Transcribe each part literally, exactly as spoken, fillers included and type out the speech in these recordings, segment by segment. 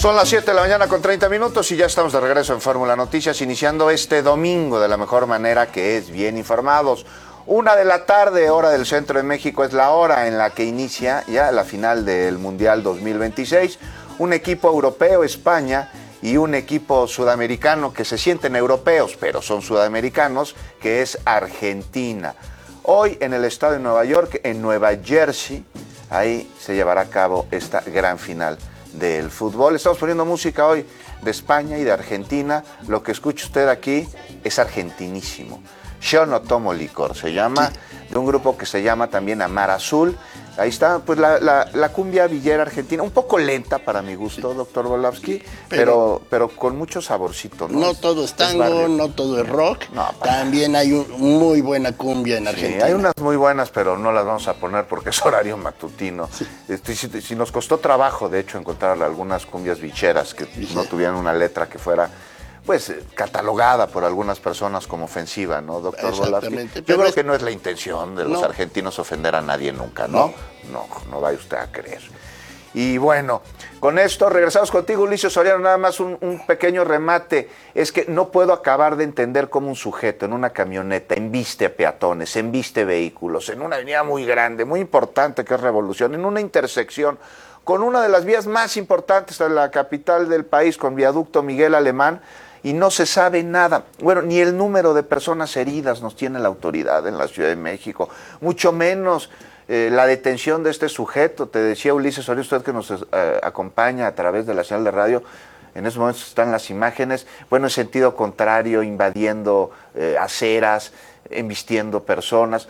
Son las siete de la mañana con treinta minutos y ya estamos de regreso en Fórmula Noticias, iniciando este domingo de la mejor manera, que es bien informados. Una de la tarde, hora del centro de México, es la hora en la que inicia ya la final del Mundial dos mil veintiséis. Un equipo europeo, España, y un equipo sudamericano que se sienten europeos, pero son sudamericanos, que es Argentina. Hoy en el estado de Nueva York, en Nueva Jersey, ahí se llevará a cabo esta gran final del fútbol. Estamos poniendo música hoy de España y de Argentina. Lo que escucha usted aquí es argentinísimo. Yo no tomo licor, se llama, de un grupo que se llama también Amar Azul. Ahí está, pues la, la, la cumbia villera argentina, un poco lenta para mi gusto, doctor Volavsky, pero, pero, pero con mucho saborcito, ¿no? No es, todo es tango, es no todo es rock, no, también hay un, muy buena cumbia en Argentina. Sí, hay unas muy buenas, pero no las vamos a poner porque es horario matutino. Sí. Este, si, si nos costó trabajo, de hecho, encontrar algunas cumbias bicheras que sí. no tuvieran una letra que fuera, pues, catalogada por algunas personas como ofensiva, ¿no, doctor Volavsky? Yo creo es... que no es la intención de los no. argentinos ofender a nadie nunca, ¿no? No, no, no vaya usted a creer. Y bueno, con esto regresamos contigo, Ulises Soriano. Nada más un, un pequeño remate. Es que no puedo acabar de entender cómo un sujeto en una camioneta embiste a peatones, embiste vehículos, en una avenida muy grande, muy importante que es Revolución, en una intersección, con una de las vías más importantes de la capital del país, con viaducto Miguel Alemán, y no se sabe nada. Bueno, ni el número de personas heridas nos tiene la autoridad en la Ciudad de México, mucho menos eh, la detención de este sujeto. Te decía Ulises, ahorita usted que nos eh, acompaña a través de la señal de radio, en esos momentos están las imágenes, bueno, en sentido contrario, invadiendo eh, aceras, embistiendo personas.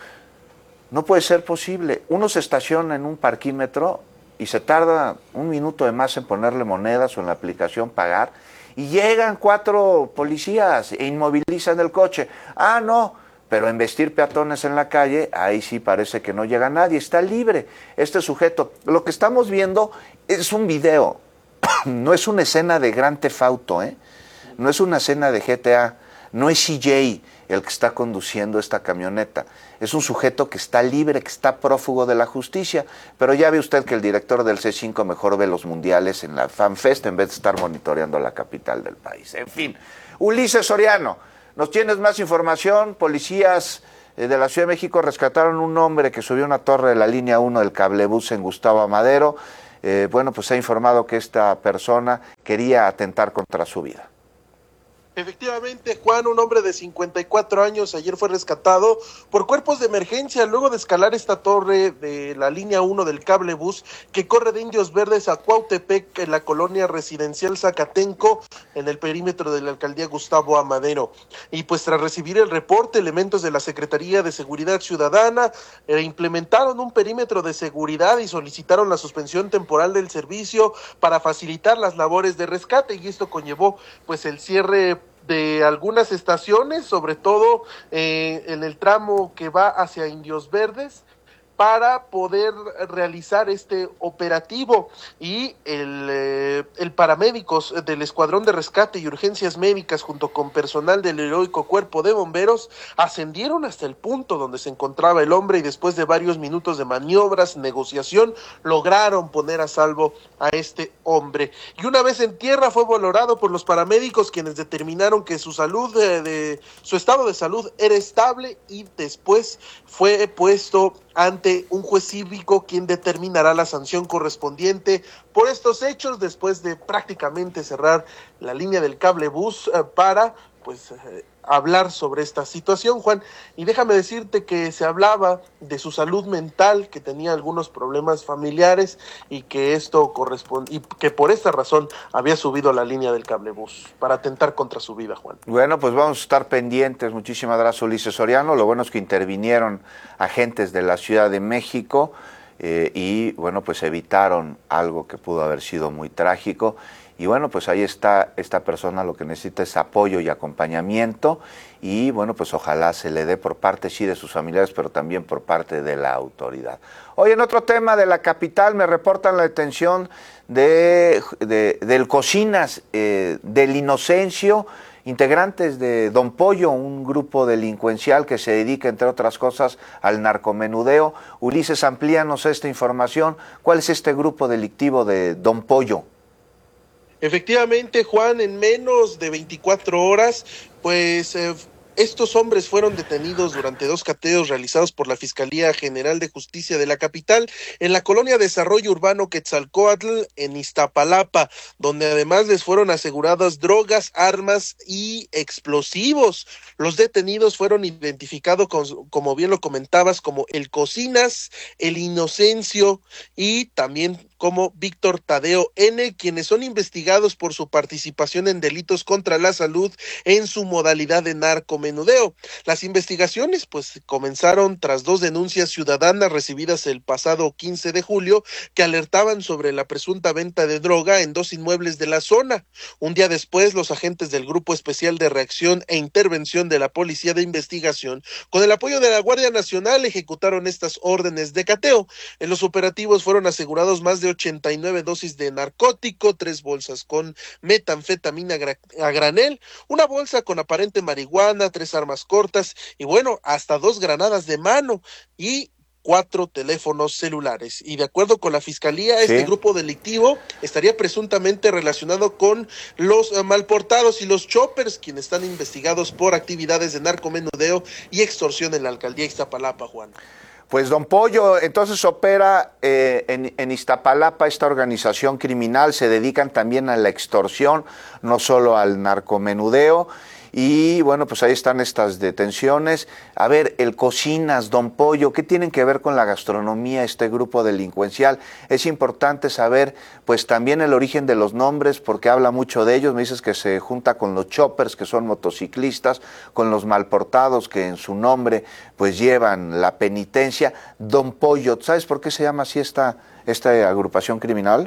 No puede ser posible. Uno se estaciona en un parquímetro y se tarda un minuto de más en ponerle monedas o en la aplicación pagar, y llegan cuatro policías e inmovilizan el coche. Ah, no, pero embestir peatones en la calle, ahí sí parece que no llega nadie, está libre este sujeto. Lo que estamos viendo es un video, no es una escena de Grand Theft Auto, ¿eh? No es una escena de G T A, no es C J el que está conduciendo esta camioneta. Es un sujeto que está libre, que está prófugo de la justicia, pero ya ve usted que el director del C cinco mejor ve los mundiales en la FanFest en vez de estar monitoreando la capital del país. En fin, Ulises Soriano, ¿nos tienes más información? Policías eh, de la Ciudad de México rescataron un hombre que subió a una torre de la línea uno del cablebús en Gustavo Amadero. Eh, bueno, pues se ha informado que esta persona quería atentar contra su vida. Efectivamente, Juan, un hombre de cincuenta y cuatro años, ayer fue rescatado por cuerpos de emergencia luego de escalar esta torre de la línea uno del cablebús que corre de Indios Verdes a Cuautepec, en la colonia residencial Zacatenco, en el perímetro de la alcaldía Gustavo Amadero. Y pues tras recibir el reporte, elementos de la Secretaría de Seguridad Ciudadana eh, implementaron un perímetro de seguridad y solicitaron la suspensión temporal del servicio para facilitar las labores de rescate, y esto conllevó pues el cierre de algunas estaciones, sobre todo eh, en el tramo que va hacia Indios Verdes, para poder realizar este operativo. Y el, eh, el paramédicos del Escuadrón de Rescate y Urgencias Médicas junto con personal del heroico Cuerpo de Bomberos ascendieron hasta el punto donde se encontraba el hombre, y después de varios minutos de maniobras, negociación, lograron poner a salvo a este hombre. Y una vez en tierra fue valorado por los paramédicos, quienes determinaron que su salud, de, de su estado de salud era estable, y después fue puesto ante un juez cívico, quien determinará la sanción correspondiente por estos hechos, después de prácticamente cerrar la línea del cablebús eh, para pues eh, hablar sobre esta situación, Juan. Y déjame decirte que se hablaba de su salud mental, que tenía algunos problemas familiares, y que esto corresponde, y que por esta razón había subido a la línea del cablebús para atentar contra su vida, Juan. Bueno, pues vamos a estar pendientes. Muchísimas gracias, Ulises Soriano. Lo bueno es que intervinieron agentes de la Ciudad de México eh, y bueno, pues evitaron algo que pudo haber sido muy trágico. Y bueno, pues ahí está esta persona, lo que necesita es apoyo y acompañamiento, y bueno, pues ojalá se le dé por parte, sí, de sus familiares, pero también por parte de la autoridad. Hoy en otro tema de la capital me reportan la detención de, de, del Cocinas, eh, del Inocencio, integrantes de Don Pollo, un grupo delincuencial que se dedica, entre otras cosas, al narcomenudeo. Ulises, amplíanos esta información. ¿Cuál es este grupo delictivo de Don Pollo? Efectivamente, Juan, en menos de veinticuatro horas, pues eh, estos hombres fueron detenidos durante dos cateos realizados por la Fiscalía General de Justicia de la capital en la colonia Desarrollo Urbano Quetzalcóatl en Iztapalapa, donde además les fueron aseguradas drogas, armas y explosivos. Los detenidos fueron identificados con, como bien lo comentabas, como el Cocinas, el Inocencio y también como Víctor Tadeo N., quienes son investigados por su participación en delitos contra la salud en su modalidad de narcomenudeo. Las investigaciones pues comenzaron tras dos denuncias ciudadanas recibidas el pasado quince de julio que alertaban sobre la presunta venta de droga en dos inmuebles de la zona. Un día después, los agentes del Grupo Especial de Reacción e Intervención de la Policía de Investigación, con el apoyo de la Guardia Nacional, ejecutaron estas órdenes de cateo. En los operativos fueron asegurados más de ochenta y nueve dosis de narcótico, tres bolsas con metanfetamina a granel, una bolsa con aparente marihuana, tres armas cortas y bueno, hasta dos granadas de mano y cuatro teléfonos celulares. Y de acuerdo con la Fiscalía, sí, este grupo delictivo estaría presuntamente relacionado con los uh, malportados y los choppers, quienes están investigados por actividades de narcomenudeo y extorsión en la alcaldía de Iztapalapa, Juan. Pues, don Pollo, entonces opera eh, en, en Iztapalapa esta organización criminal, se dedican también a la extorsión, no solo al narcomenudeo, y bueno, pues ahí están estas detenciones. A ver, el Cocinas, don Pollo, ¿qué tienen que ver con la gastronomía este grupo delincuencial? Es importante saber, pues también el origen de los nombres, porque habla mucho de ellos. Me dices que se junta con los choppers, que son motociclistas, con los malportados, que en su nombre pues llevan la penitencia. Don Pollo, ¿sabes por qué se llama así esta, esta agrupación criminal?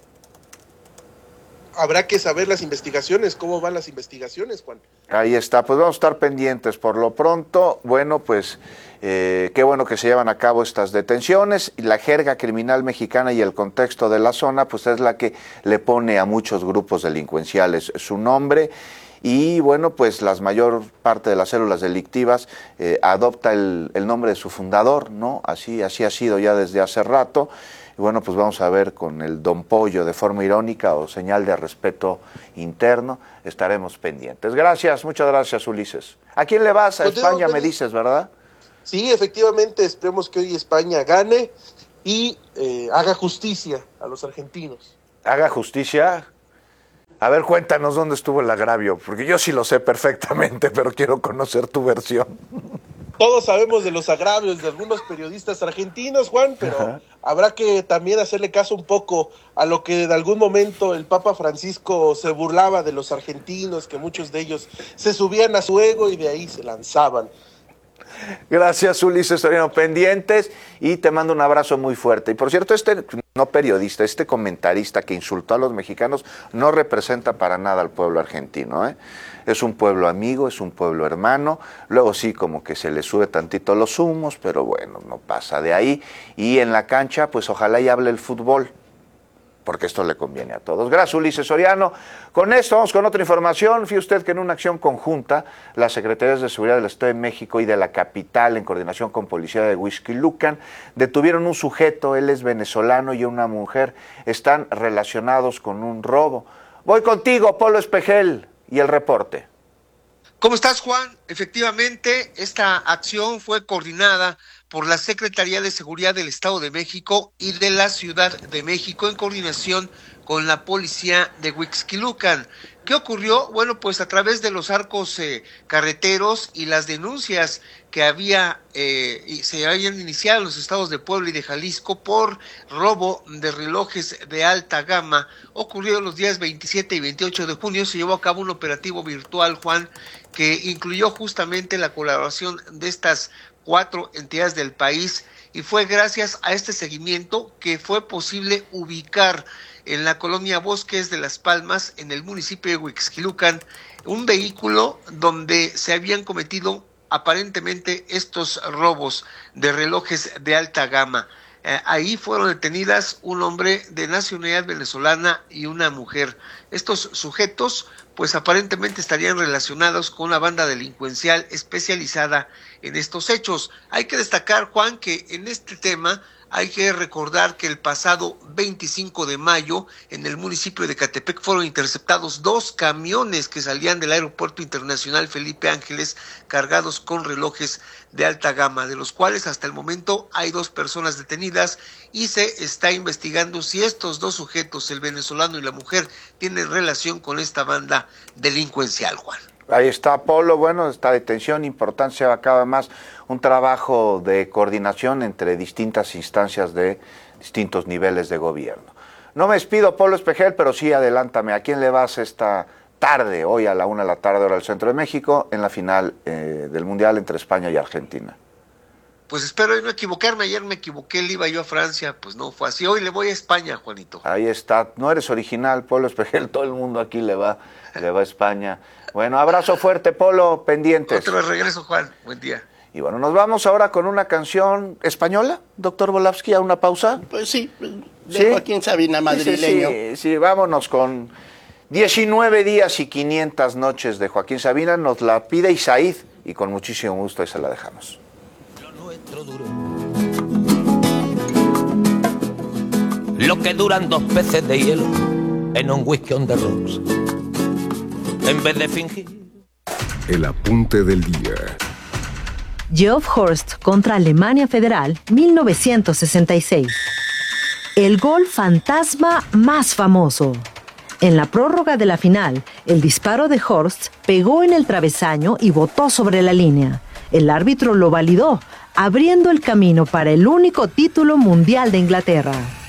Habrá que saber las investigaciones, cómo van las investigaciones, Juan. Ahí está, pues vamos a estar pendientes. Por lo pronto, bueno, pues eh, qué bueno que se llevan a cabo estas detenciones. Y la jerga criminal mexicana y el contexto de la zona, pues es la que le pone a muchos grupos delincuenciales su nombre. Y bueno, pues la mayor parte de las células delictivas eh, adopta el, el nombre de su fundador, ¿no? Así, así ha sido ya desde hace rato. Y bueno, pues vamos a ver con el don Pollo de forma irónica o señal de respeto interno, estaremos pendientes. Gracias, muchas gracias, Ulises. ¿A quién le vas? A España, me dices, ¿verdad? Sí, efectivamente, esperemos que hoy España gane y eh, haga justicia a los argentinos. ¿Haga justicia? A ver, cuéntanos dónde estuvo el agravio, porque yo sí lo sé perfectamente, pero quiero conocer tu versión. Todos sabemos de los agravios de algunos periodistas argentinos, Juan, pero Ajá. habrá que también hacerle caso un poco a lo que en algún momento el Papa Francisco se burlaba de los argentinos, que muchos de ellos se subían a su ego y de ahí se lanzaban. Gracias, Ulises, estaremos pendientes y te mando un abrazo muy fuerte. Y por cierto, este no periodista, este comentarista que insultó a los mexicanos no representa para nada al pueblo argentino, ¿eh? Es un pueblo amigo, es un pueblo hermano, luego sí como que se le sube tantito los humos, pero bueno, no pasa de ahí. Y en la cancha, pues ojalá y hable el fútbol, porque esto le conviene a todos. Gracias, Ulises Soriano. Con esto vamos con otra información. Fíjese usted que en una acción conjunta, las Secretarías de Seguridad del Estado de México y de la capital, en coordinación con Policía de Huixquilucan, detuvieron un sujeto, él es venezolano, y una mujer. Están relacionados con un robo. Voy contigo, Polo Espejel, y el reporte. ¿Cómo estás, Juan? Efectivamente, esta acción fue coordinada por la Secretaría de Seguridad del Estado de México y de la Ciudad de México en coordinación con la Policía de Huixquilucan. ¿Qué ocurrió? Bueno, pues a través de los arcos eh, carreteros y las denuncias que había eh, y se habían iniciado en los estados de Puebla y de Jalisco por robo de relojes de alta gama, ocurrió los días veintisiete y veintiocho de junio, se llevó a cabo un operativo virtual, Juan, que incluyó justamente la colaboración de estas cuatro entidades del país, y fue gracias a este seguimiento que fue posible ubicar en la colonia Bosques de Las Palmas, en el municipio de Huixquilucan, un vehículo donde se habían cometido aparentemente estos robos de relojes de alta gama. Eh, ahí fueron detenidas un hombre de nacionalidad venezolana y una mujer. Estos sujetos, pues aparentemente estarían relacionados con una banda delincuencial especializada en estos hechos. Hay que destacar, Juan, que en este tema Hay que recordar que el pasado veinticinco de mayo en el municipio de Catepec fueron interceptados dos camiones que salían del Aeropuerto Internacional Felipe Ángeles cargados con relojes de alta gama, de los cuales hasta el momento hay dos personas detenidas y se está investigando si estos dos sujetos, el venezolano y la mujer, tienen relación con esta banda delincuencial, Juan. Ahí está, Polo. Bueno, esta detención importante, se acaba más un trabajo de coordinación entre distintas instancias de distintos niveles de gobierno. No me despido, Polo Espejel, pero sí adelántame. ¿A quién le vas esta tarde, hoy a la una de la tarde, hora del Centro de México, en la final eh, del Mundial entre España y Argentina? Pues espero no equivocarme. Ayer me equivoqué, le iba yo a Francia, pues no fue así. Hoy le voy a España, Juanito. Ahí está. No eres original, Polo Espejel. Todo el mundo aquí le va, le va a España. Bueno, abrazo fuerte, Polo, pendientes. Otro regreso, Juan. Buen día. Y bueno, nos vamos ahora con una canción española, doctor Volavsky, a una pausa. Pues sí, de ¿Sí? Joaquín Sabina, madrileño. Sí, sí, sí, vámonos con diecinueve días y quinientas noches de Joaquín Sabina. Nos la pide Isaíd y con muchísimo gusto ahí se la dejamos. Lo nuestro duró lo que duran dos peces de hielo en un whisky on the rocks. En vez de fingir. El apunte del día. Geoff Horst contra Alemania Federal, mil novecientos sesenta y seis. El gol fantasma más famoso. En la prórroga de la final, el disparo de Horst pegó en el travesaño y botó sobre la línea. El árbitro lo validó, abriendo el camino para el único título mundial de Inglaterra.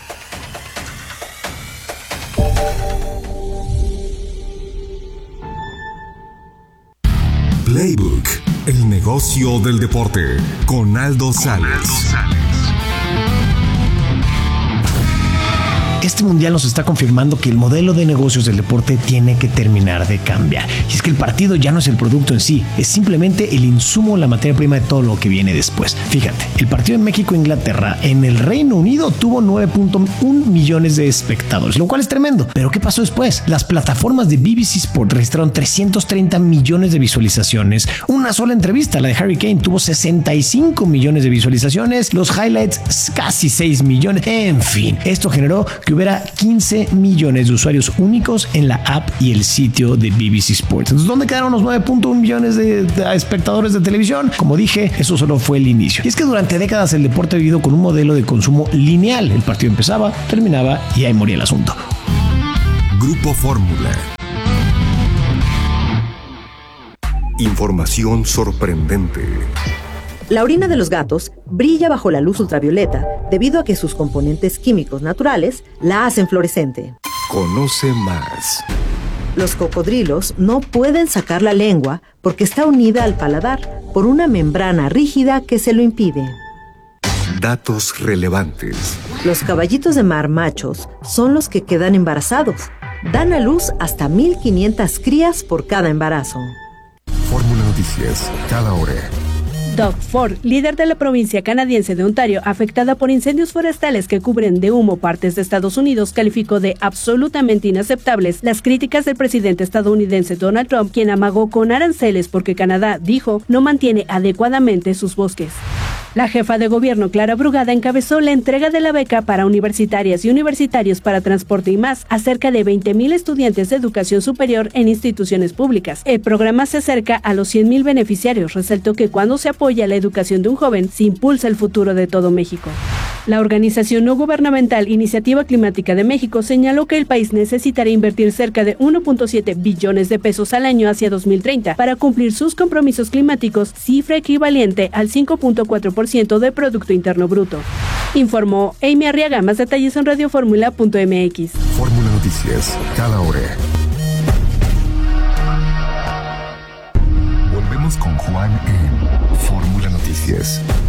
Playbook, el negocio del deporte, con Aldo Sales. Este mundial nos está confirmando que el modelo de negocios del deporte tiene que terminar de cambiar. Y es que el partido ya no es el producto en sí, es simplemente el insumo, la materia prima de todo lo que viene después. Fíjate, el partido de México-Inglaterra en el Reino Unido tuvo nueve punto uno millones de espectadores, lo cual es tremendo. Pero ¿qué pasó después? Las plataformas de B B C Sport registraron trescientos treinta millones de visualizaciones. Una sola entrevista, la de Harry Kane, tuvo sesenta y cinco millones de visualizaciones. Los highlights, casi seis millones. En fin, esto generó que hubiera quince millones de usuarios únicos en la app y el sitio de B B C Sports. Entonces, ¿dónde quedaron los nueve punto uno millones de, de espectadores de televisión? Como dije, eso solo fue el inicio. Y es que durante décadas el deporte ha vivido con un modelo de consumo lineal. El partido empezaba, terminaba y ahí moría el asunto. Grupo Fórmula. Información sorprendente. La orina de los gatos brilla bajo la luz ultravioleta debido a que sus componentes químicos naturales la hacen fluorescente. Conoce más. Los cocodrilos no pueden sacar la lengua porque está unida al paladar por una membrana rígida que se lo impide. Datos relevantes. Los caballitos de mar machos son los que quedan embarazados. Dan a luz hasta mil quinientas crías por cada embarazo. Fórmula Noticias, cada hora. Doug Ford, líder de la provincia canadiense de Ontario, afectada por incendios forestales que cubren de humo partes de Estados Unidos, calificó de absolutamente inaceptables las críticas del presidente estadounidense Donald Trump, quien amagó con aranceles porque Canadá, dijo, no mantiene adecuadamente sus bosques. La jefa de gobierno, Clara Brugada, encabezó la entrega de la beca para universitarias y universitarios para transporte y más a cerca de veinte mil estudiantes de educación superior en instituciones públicas. El programa se acerca a los cien mil beneficiarios. Resaltó que cuando se apoya la educación de un joven, se impulsa el futuro de todo México. La organización no gubernamental Iniciativa Climática de México señaló que el país necesitará invertir cerca de uno punto siete billones de pesos al año hacia dos mil treinta para cumplir sus compromisos climáticos, cifra equivalente al cinco punto cuatro por ciento del Producto Interno Bruto. Informó Amy Arriaga. Más detalles en radio fórmula punto m x. Fórmula Noticias, cada hora.